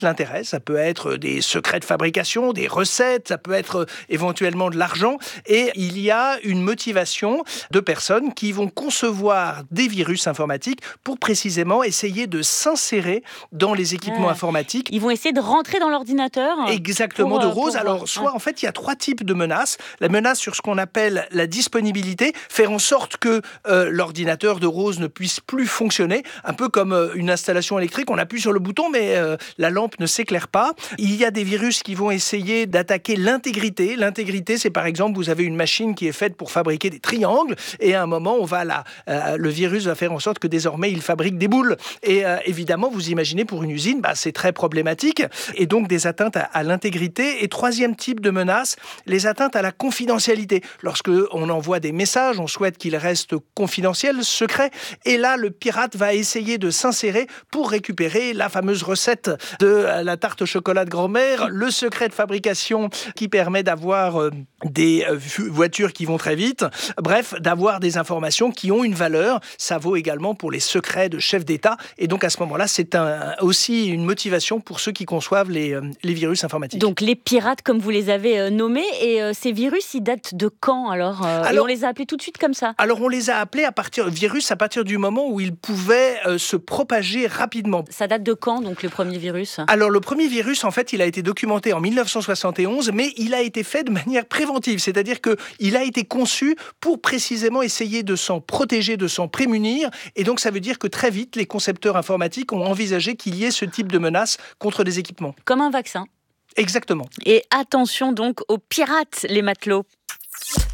l'intérêt. Ça peut être des secrets de fabrication, des recettes, ça peut être éventuellement de l'argent. Et il y a une motivation de personnes qui vont concevoir des virus informatiques pour précisément essayer de s'insérer dans les équipements informatiques. Ils vont essayer de rentrer dans l'ordinateur. Exactement, de Rose. Alors, soit en fait, il y a 3 types de menaces. La menace sur ce qu'on appelle la disponibilité, faire en sorte que l'ordinateur de Rose ne puisse plus fonctionner, un peu comme une installation électrique. On appuie sur le bouton, mais la lampe ne s'éclaire pas. Il y a des virus qui vont essayer d'attaquer l'intégrité. L'intégrité, c'est par exemple, vous avez une machine qui est faite pour fabriquer des triangles, et à un moment, le virus va faire en sorte que désormais, il fabrique des boules. Et évidemment, vous imaginez, pour une usine, c'est très problématique. Et donc, des atteintes à l'intégrité. Et 3e type de menace, les atteintes à la confidentialité. Lorsque on envoie des messages, on souhaite qu'ils restent confidentiels, secrets. Et là, le pirate va essayer de s'insérer pour récupérer la fameuse recette de la tarte au chocolat de grand-mère, le secret de fabrication qui permet d'avoir des voitures qui vont très vite. Bref, d'avoir des informations qui ont une valeur. Ça vaut également pour les secrets de chefs d'État. Et donc, à ce moment-là, c'est aussi une motivation pour ceux qui conçoivent les virus informatiques. Donc, les pirates, comme vous les avez nommés. Et ces virus, ils datent de quand alors, et on les a appelés tout de suite comme ça? Alors, on les a appelés à partir du moment où ils pouvaient se propager rapidement. Ça date de quand, donc, le premier virus? Alors, le premier virus, en fait, il a été documenté en 1971, mais il a été fait de manière préventive. C'est-à-dire qu'il a été conçu pour précisément essayer de s'en protéger, de s'en prémunir. Et donc, ça veut dire que très vite, les concepteurs informatiques ont envisagé qu'il y ait ce type de menace contre des équipements. Comme un vaccin. Exactement. Et attention donc aux pirates, les matelots.